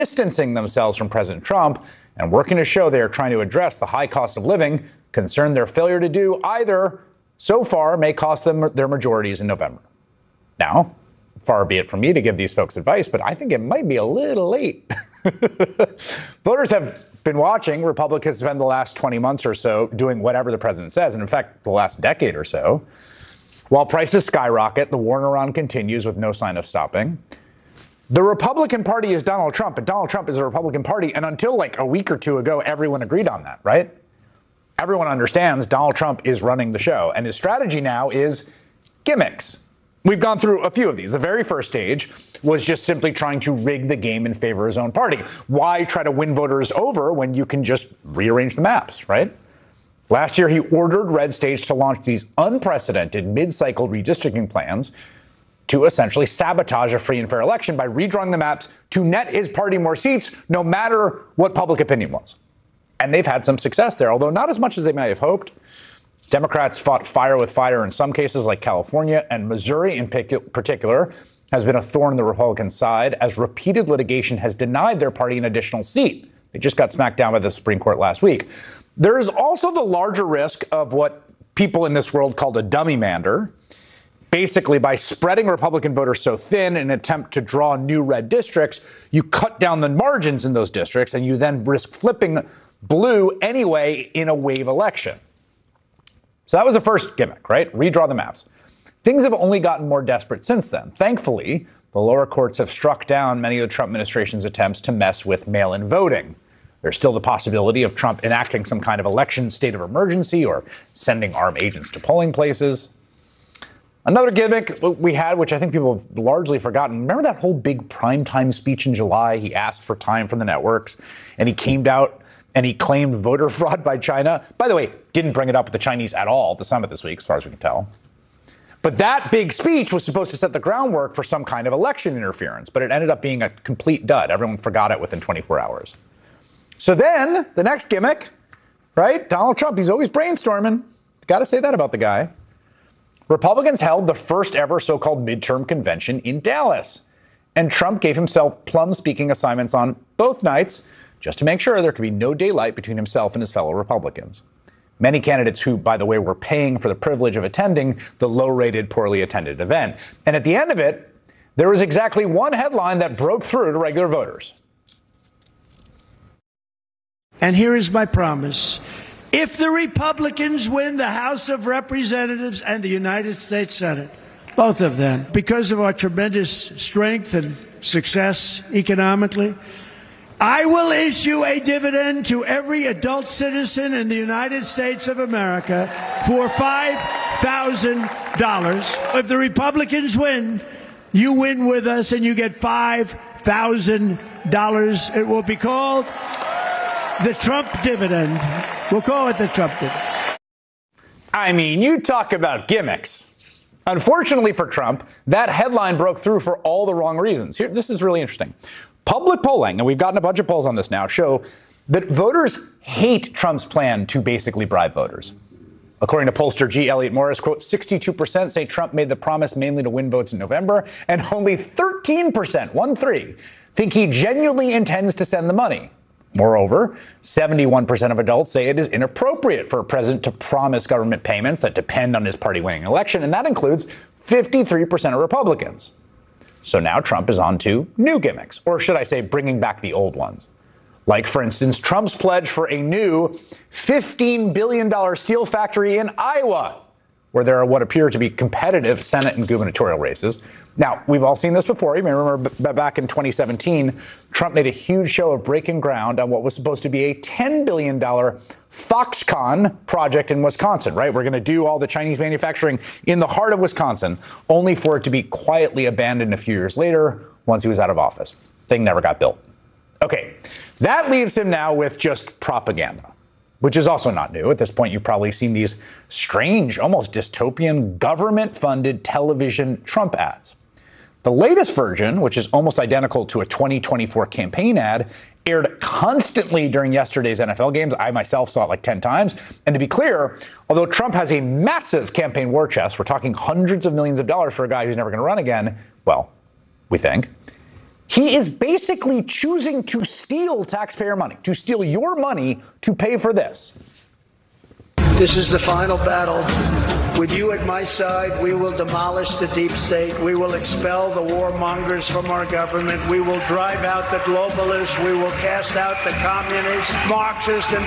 distancing themselves from President Trump and working to show they are trying to address the high cost of living, concerned their failure to do either so far may cost them their majorities in November. Now, far be it from me to give these folks advice, but I think it might be a little late. Voters have been watching Republicans spend the last 20 months or so doing whatever the president says, and in fact, the last decade or so. While prices skyrocket, the war in Iran continues with no sign of stopping. The Republican Party is Donald Trump, and Donald Trump is a Republican Party, and until like a week or two ago, everyone agreed on that, right? Everyone understands Donald Trump is running the show, and his strategy now is gimmicks. We've gone through a few of these. The very first stage was just simply trying to rig the game in favor of his own party. Why try to win voters over when you can just rearrange the maps, right? Last year, he ordered red states to launch these unprecedented mid-cycle redistricting plans to essentially sabotage a free and fair election by redrawing the maps to net his party more seats, no matter what public opinion was. And they've had some success there, although not as much as they might have hoped. Democrats fought fire with fire in some cases like California, and Missouri in particular has been a thorn in the Republican side as repeated litigation has denied their party an additional seat. They just got smacked down by the Supreme Court last week. There is also the larger risk of what people in this world called a dummy mander. Basically, by spreading Republican voters so thin in an attempt to draw new red districts, you cut down the margins in those districts, and you then risk flipping blue anyway in a wave election. So that was the first gimmick, right? Redraw the maps. Things have only gotten more desperate since then. Thankfully, the lower courts have struck down many of the Trump administration's attempts to mess with mail-in voting. There's still the possibility of Trump enacting some kind of election state of emergency or sending armed agents to polling places. Another gimmick we had, which I think people have largely forgotten, remember that whole big primetime speech in July? He asked for time from the networks, and he came out and he claimed voter fraud by China. By the way, didn't bring it up with the Chinese at all at the summit this week, as far as we can tell. But that big speech was supposed to set the groundwork for some kind of election interference, but it ended up being a complete dud. Everyone forgot it within 24 hours. So then the next gimmick, right? Donald Trump, he's always brainstorming. Got to say that about the guy. Republicans held the first ever so-called midterm convention in Dallas, and Trump gave himself plum speaking assignments on both nights just to make sure there could be no daylight between himself and his fellow Republicans. Many candidates who, by the way, were paying for the privilege of attending the low-rated, poorly attended event. And at the end of it, there was exactly one headline that broke through to regular voters. And here is my promise. If the Republicans win the House of Representatives and the United States Senate, both of them, because of our tremendous strength and success economically, I will issue a dividend to every adult citizen in the United States of America for $5,000. If the Republicans win, you win with us and you get $5,000. It will be called the Trump dividend. We'll call it the Trump dividend. I mean, you talk about gimmicks. Unfortunately for Trump, that headline broke through for all the wrong reasons. Here, this is really interesting. Public polling, and we've gotten a bunch of polls on this now, show that voters hate Trump's plan to basically bribe voters. According to pollster G. Elliott Morris, quote, 62% say Trump made the promise mainly to win votes in November, and only 13%, 1-3, think he genuinely intends to send the money. Moreover, 71% of adults say it is inappropriate for a president to promise government payments that depend on his party winning an election, and that includes 53% of Republicans. So now Trump is on to new gimmicks, or should I say bringing back the old ones. Like, for instance, Trump's pledge for a new $15 billion steel factory in Iowa, where there are what appear to be competitive Senate and gubernatorial races. Now, we've all seen this before. You may remember back in 2017, Trump made a huge show of breaking ground on what was supposed to be a $10 billion Foxconn project in Wisconsin, right? We're going to do all the Chinese manufacturing in the heart of Wisconsin, only for it to be quietly abandoned a few years later once he was out of office. Thing never got built. Okay, that leaves him now with just propaganda, which is also not new. At this point, you've probably seen these strange, almost dystopian, government-funded television Trump ads. The latest version, which is almost identical to a 2024 campaign ad, aired constantly during yesterday's NFL games. I myself saw it like 10 times. And to be clear, although Trump has a massive campaign war chest, we're talking hundreds of millions of dollars for a guy who's never going to run again, well, we think, He is basically choosing to steal taxpayer money, to steal your money to pay for this. This is the final battle. With you at my side, we will demolish the deep state. We will expel the warmongers from our government. We will drive out the globalists. We will cast out the communists, Marxist, and